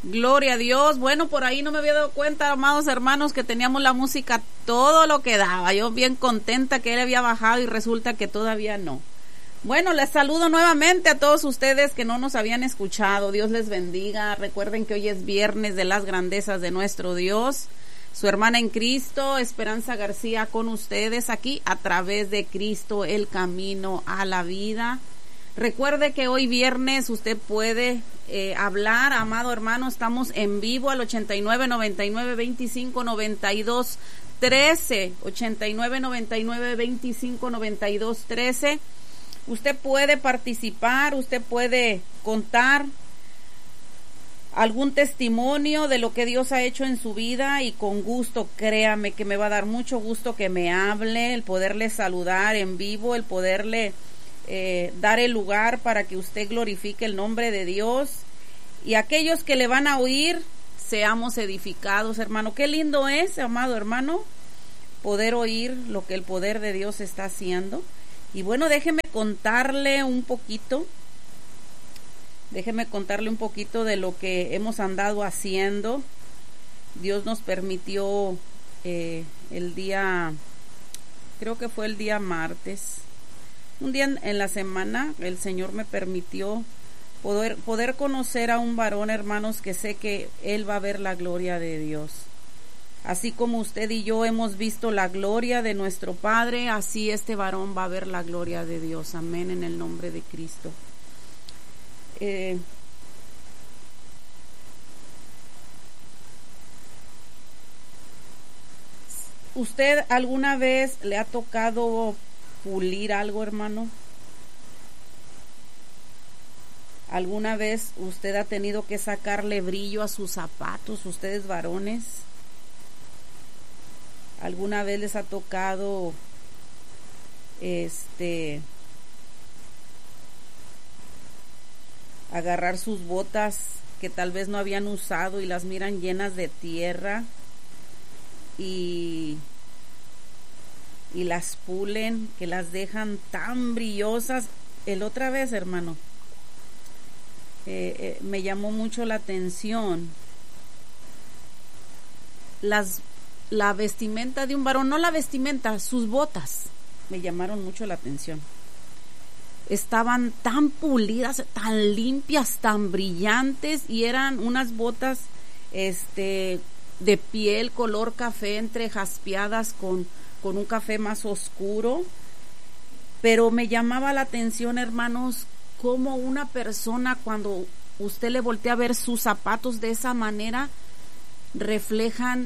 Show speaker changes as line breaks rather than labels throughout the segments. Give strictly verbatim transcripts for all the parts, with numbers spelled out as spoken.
Gloria a Dios. Bueno, por ahí no me había dado cuenta, amados hermanos, que teníamos la música todo lo que daba. Yo bien contenta que él había bajado y resulta que todavía no. Bueno, les saludo nuevamente a todos ustedes que no nos habían escuchado. Dios les bendiga. Recuerden que hoy es viernes de las grandezas de nuestro Dios. Su hermana en Cristo, Esperanza García, con ustedes aquí a través de Cristo, el camino a la vida. Recuerde que hoy viernes usted puede eh, hablar, amado hermano, estamos en vivo al ochenta y nueve, noventa y nueve, veinticinco, noventa y dos, trece, ochenta y nueve, noventa y nueve, veinticinco, noventa y dos, trece. Usted puede participar, usted puede contar algún testimonio de lo que Dios ha hecho en su vida y con gusto, créame que me va a dar mucho gusto que me hable, el poderle saludar en vivo, el poderle Eh, dar el lugar para que usted glorifique el nombre de Dios, y aquellos que le van a oír seamos edificados, hermano. Qué lindo es, amado hermano, poder oír lo que el poder de Dios está haciendo. Y bueno, déjeme contarle un poquito déjeme contarle un poquito de lo que hemos andado haciendo. Dios nos permitió eh, el día, creo que fue el día martes, un día en la semana, el Señor me permitió poder, poder conocer a un varón, hermanos, que sé que él va a ver la gloria de Dios. Así como usted y yo hemos visto la gloria de nuestro Padre, así este varón va a ver la gloria de Dios. Amén, en el nombre de Cristo. Eh, ¿Usted alguna vez le ha tocado pulir algo, hermano? ¿Alguna vez usted ha tenido que sacarle brillo a sus zapatos, ustedes varones? ¿Alguna vez les ha tocado este agarrar sus botas que tal vez no habían usado y las miran llenas de tierra y y las pulen, que las dejan tan brillosas? El otra vez, hermano, eh, eh, me llamó mucho la atención las la vestimenta de un varón, no la vestimenta, sus botas me llamaron mucho la atención. Estaban tan pulidas, tan limpias, tan brillantes, y eran unas botas este de piel color café, entre jaspeadas con con un café más oscuro. Pero me llamaba la atención, hermanos, cómo una persona, cuando usted le voltea a ver sus zapatos de esa manera, reflejan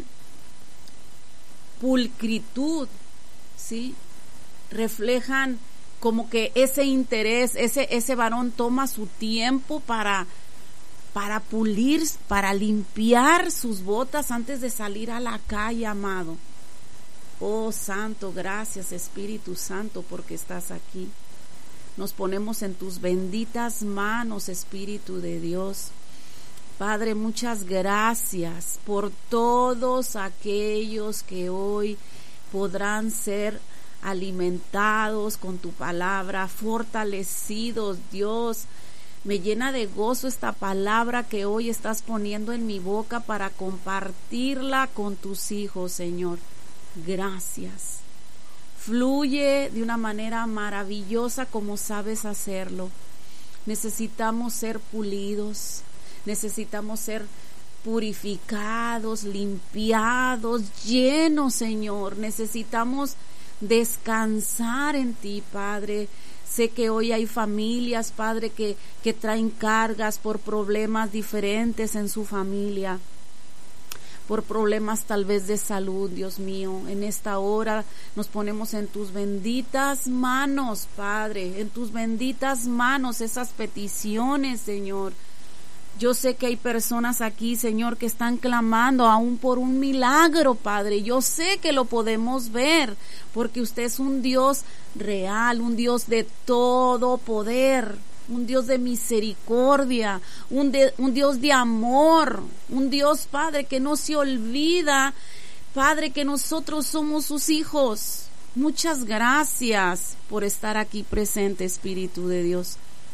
pulcritud, ¿sí? Reflejan como que ese interés, ese ese varón toma su tiempo para para pulir, para limpiar sus botas antes de salir a la calle, amado. Oh, Santo, gracias, Espíritu Santo, porque estás aquí. Nos ponemos en tus benditas manos, Espíritu de Dios. Padre, muchas gracias por todos aquellos que hoy podrán ser alimentados con tu palabra, fortalecidos, Dios. Me llena de gozo esta palabra que hoy estás poniendo en mi boca para compartirla con tus hijos, Señor. Gracias. Fluye de una manera maravillosa como sabes hacerlo. Necesitamos ser pulidos, necesitamos ser purificados, limpiados, llenos, Señor. Necesitamos descansar en ti, Padre. Sé que hoy hay familias, Padre, que, que traen cargas por problemas diferentes en su familia, por problemas tal vez de salud, Dios mío. En esta hora nos ponemos en tus benditas manos, Padre, en tus benditas manos esas peticiones, Señor. Yo sé que hay personas aquí, Señor, que están clamando aún por un milagro, Padre. Yo sé que lo podemos ver, porque usted es un Dios real, un Dios de todo poder, un Dios de misericordia, un, de, un Dios de amor, un Dios, Padre, que no se olvida, Padre, que nosotros somos sus hijos. Muchas gracias por estar aquí presente, Espíritu de Dios.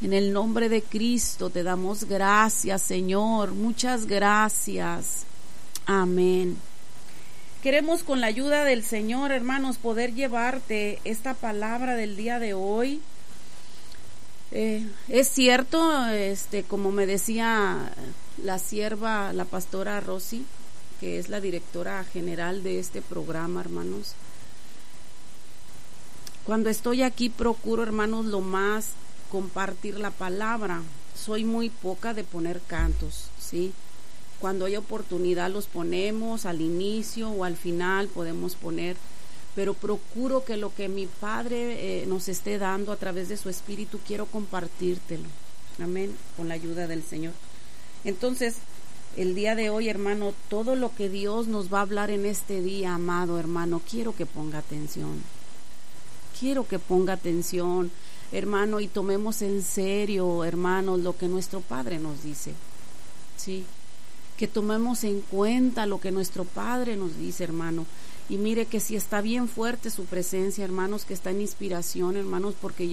En el nombre de Cristo te damos gracias, Señor. Muchas gracias. Amén. Queremos con la ayuda del Señor, hermanos, poder llevarte esta palabra del día de hoy. Eh, es cierto, este, como me decía la sierva, la pastora Rosy, que es la directora general de este programa, hermanos. Cuando estoy aquí procuro, hermanos, lo más compartir la palabra. Soy muy poca de poner cantos, ¿sí? Cuando hay oportunidad los ponemos al inicio o al final podemos poner, pero procuro que lo que mi Padre eh, nos esté dando a través de su Espíritu, quiero compartírtelo. Amén, con la ayuda del Señor. Entonces, el día de hoy, hermano, todo lo que Dios nos va a hablar en este día, amado hermano, quiero que ponga atención. Quiero que ponga atención, hermano, y tomemos en serio, hermanos, lo que nuestro Padre nos dice. Sí, que tomemos en cuenta lo que nuestro Padre nos dice, hermano. Y mire que si está bien fuerte su presencia, hermanos, que está en inspiración, hermanos, porque yo